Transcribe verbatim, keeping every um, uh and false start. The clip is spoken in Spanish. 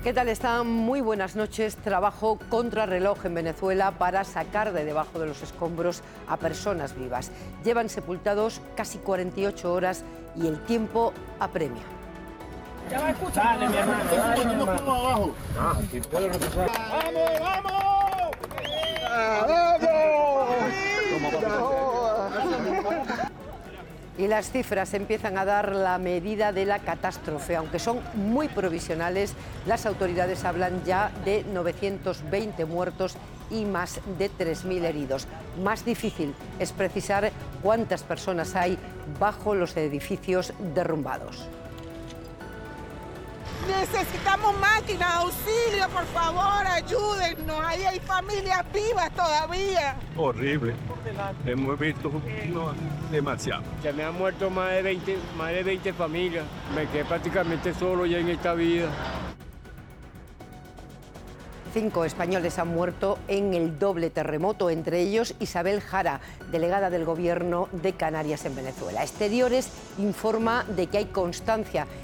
¿Qué tal están? Muy buenas noches. Trabajo contrarreloj en Venezuela para sacar de debajo de los escombros a personas vivas. Llevan sepultados casi cuarenta y ocho horas y el tiempo apremia. Ya va a escuchar. Dale, mi hermano, dale, mi hermano. Abajo. Ah, si puedo reposar. ¡Vamos, vamos! Y las cifras empiezan a dar la medida de la catástrofe. Aunque son muy provisionales, las autoridades hablan ya de novecientos veinte muertos y más de tres mil heridos. Más difícil es precisar cuántas personas hay bajo los edificios derrumbados. Necesitamos máquinas, auxilio, por favor, ayúdennos. Ahí hay familias vivas todavía. Horrible. Hemos visto no, demasiado. Se me han muerto más de veinte, más de veinte familias. Me quedé prácticamente solo ya en esta vida. Cinco españoles han muerto en el doble terremoto, entre ellos Isabel Jara, delegada del Gobierno de Canarias en Venezuela. Exteriores informa de que hay constancia